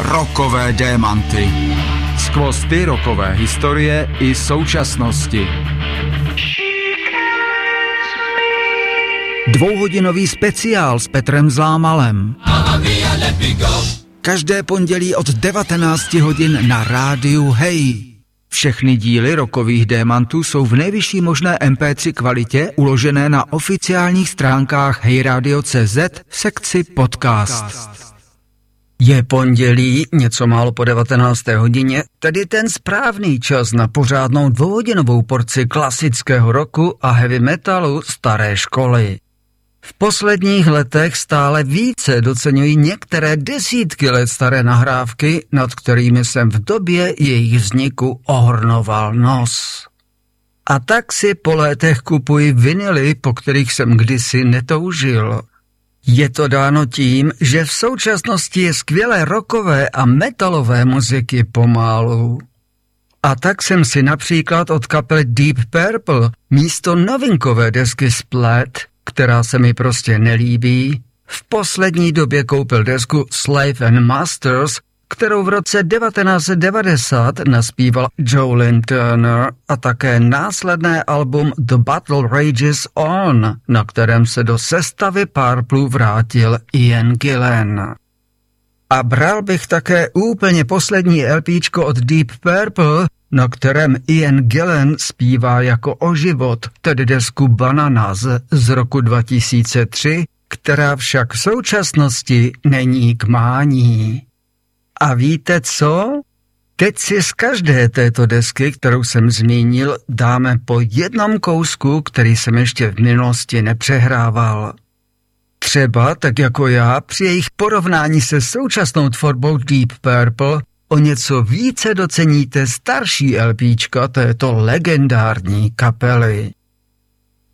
Rockové démanty. Skvosty rockové historie i současnosti. Dvouhodinový speciál s Petrem Zlámalem. Každé pondělí od 19 hodin na rádiu Hey. Všechny díly rockových démantů jsou v nejvyšší možné MP3 kvalitě uložené na oficiálních stránkách heyradio.cz v sekci podcast. Je pondělí, něco málo po 19. hodině, tedy ten správný čas na pořádnou dvouhodinovou porci klasického rocku a heavy metalu staré školy. V posledních letech stále více doceňují některé desítky let staré nahrávky, nad kterými jsem v době jejich vzniku ohrnoval nos. A tak si po létech kupuji vinily, po kterých jsem kdysi netoužil. Je to dáno tím, že v současnosti je skvělé rockové a metalové muziky pomálu. A tak jsem si například od kapely Deep Purple místo novinkové desky Splat, která se mi prostě nelíbí, v poslední době koupil desku Slave and Masters, kterou v roce 1990 naspíval Jolene Turner, a také následné album The Battle Rages On, na kterém se do sestavy Purple vrátil Ian Gillan. A bral bych také úplně poslední LPčko od Deep Purple, na kterém Ian Gillan zpívá jako o život, tedy desku Bananas z roku 2003, která však v současnosti není k mání. A víte co? Teď si z každé této desky, kterou jsem zmínil, dáme po jednom kousku, který jsem ještě v minulosti nepřehrával. Třeba, tak jako já, při jejich porovnání se současnou tvorbou Deep Purple o něco více doceníte starší LPčka této legendární kapely.